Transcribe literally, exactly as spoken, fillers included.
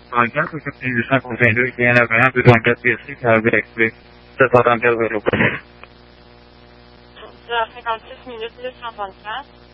trente-quatre, quatre-vingt-huit cent quatre-vingt-deux, qui est un appareil deux trente-quatre P C, qui avait expliqué sept cent trente-quatre vélo. C'est à cinquante-six minutes, mille cent trente-quatre.